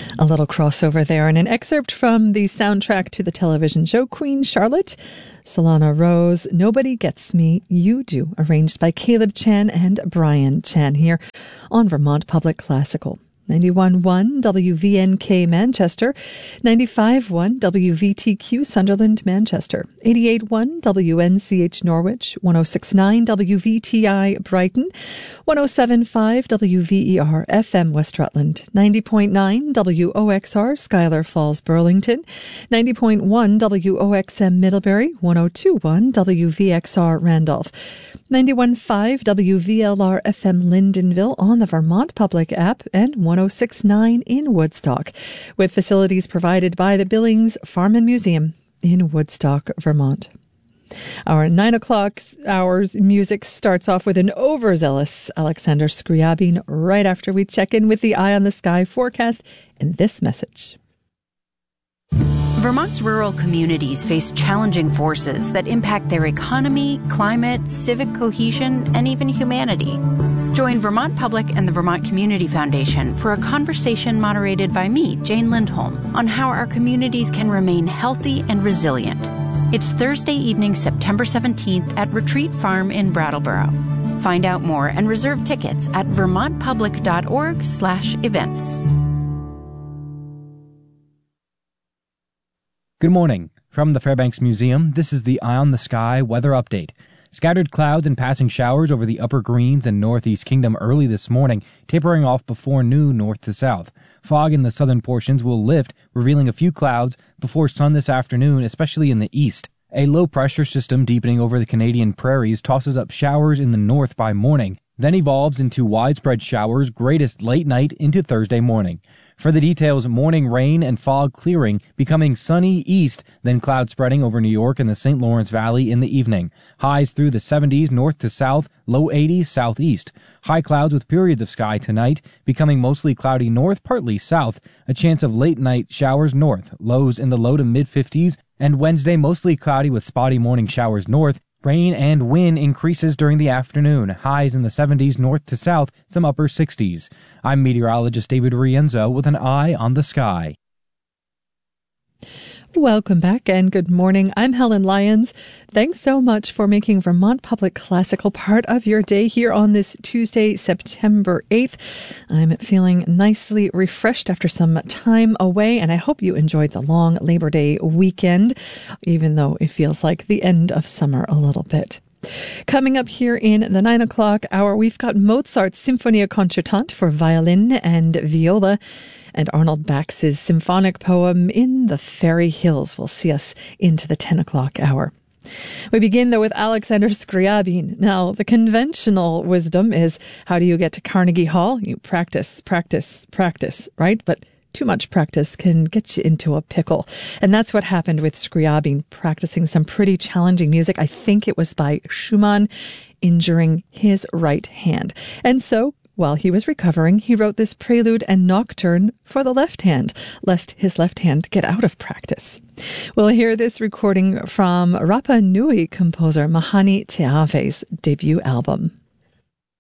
A little crossover there and an excerpt from the soundtrack to the television show Queen Charlotte, Solana Rose, Nobody Gets Me, You Do, arranged by Caleb Chan and Brian Chan here on Vermont Public Classical. 91.1 WVNK Manchester, 95.1 WVTQ Sunderland Manchester, 88.1 WNCH Norwich, 106.9 WVTI Brighton, 107.5 WVER FM West Rutland, 90.9 WOXR Schuyler Falls Burlington, 90.1 WOXM Middlebury, 102.1 WVXR Randolph, 91.5 WVLR FM Lyndonville on the Vermont Public app, and 106.9 in Woodstock, with facilities provided by the Billings Farm and Museum in Woodstock, Vermont. Our 9 o'clock hour's music starts off with an overzealous Alexander Scriabin right after we check in with the Eye on the Sky forecast and this message. Vermont's rural communities face challenging forces that impact their economy, climate, civic cohesion, and even humanity. Join Vermont Public and the Vermont Community Foundation for a conversation moderated by me, Jane Lindholm, on how our communities can remain healthy and resilient. It's Thursday evening, September 17th at Retreat Farm in Brattleboro. Find out more and reserve tickets at vermontpublic.org/events. Good morning. From the Fairbanks Museum, this is the Eye on the Sky weather update. Scattered clouds and passing showers over the Upper Greens and Northeast Kingdom early this morning, tapering off before noon north to south. Fog in the southern portions will lift, revealing a few clouds before sun this afternoon, especially in the east. A low-pressure system deepening over the Canadian prairies tosses up showers in the north by morning, then evolves into widespread showers, greatest late night into Thursday morning. For the details, morning rain and fog clearing, becoming sunny east, then cloud spreading over New York and the St. Lawrence Valley in the evening. Highs through the 70s north to south, low 80s southeast. High clouds with periods of sky tonight, becoming mostly cloudy north, partly south. A chance of late night showers north, lows in the low to mid 50s, and Wednesday mostly cloudy with spotty morning showers north. Rain and wind increases during the afternoon, highs in the 70s north to south, some upper 60s. I'm meteorologist David Rienzo with an Eye on the Sky. Welcome back and good morning. I'm Helen Lyons. Thanks so much for making Vermont Public Classical part of your day here on this Tuesday, September 8th. I'm feeling nicely refreshed after some time away, and I hope you enjoyed the long Labor Day weekend, even though it feels like the end of summer a little bit. Coming up here in the 9 o'clock hour, we've got Mozart's Symphonia Concertante for violin and viola, and Arnold Bax's symphonic poem In the Fairy Hills will see us into the 10 o'clock hour. We begin, though, with Alexander Scriabin. Now, the conventional wisdom is, how do you get to Carnegie Hall? You practice, practice, practice, right? But too much practice can get you into a pickle. And that's what happened with Scriabin, practicing some pretty challenging music. I think it was by Schumann, injuring his right hand. And so, while he was recovering, he wrote this prelude and nocturne for the left hand, lest his left hand get out of practice. We'll hear this recording from Rapa Nui composer Mahani Te Ave's debut album.